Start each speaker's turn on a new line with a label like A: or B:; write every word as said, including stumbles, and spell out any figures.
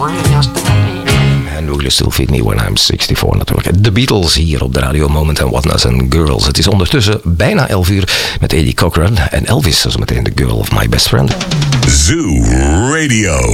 A: And Will You Still Feed Me When I'm sixty-four natuurlijk. De Beatles hier op de radio Moment and Whatnots and Girls. Het is ondertussen bijna elf uur met Eddie Cochran en Elvis, zoals meteen de Girl of My Best Friend.
B: Zoo Radio.